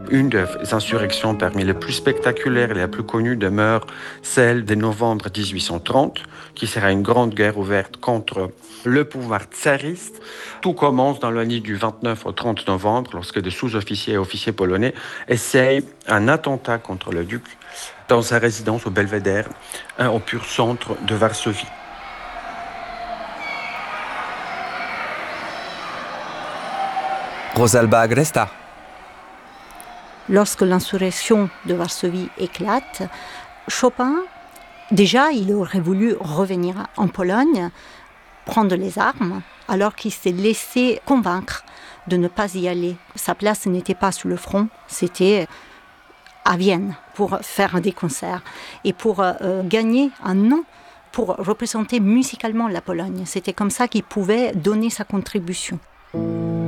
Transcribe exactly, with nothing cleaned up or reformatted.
Une des insurrections parmi les plus spectaculaires et les plus connues demeure celle de novembre dix-huit cent trente, qui sera une grande guerre ouverte contre le pouvoir tsariste. Tout commence dans la nuit du vingt-neuf au trente novembre, lorsque des sous-officiers et officiers polonais essayent un attentat contre le duc dans sa résidence au Belvédère, au pur centre de Varsovie. Rosalba Agresta. Lorsque l'insurrection de Varsovie éclate, Chopin, déjà, il aurait voulu revenir en Pologne, prendre les armes, alors qu'il s'est laissé convaincre de ne pas y aller. Sa place n'était pas sur le front, c'était à Vienne pour faire des concerts et pour euh, gagner un nom, pour représenter musicalement la Pologne. C'était comme ça qu'il pouvait donner sa contribution.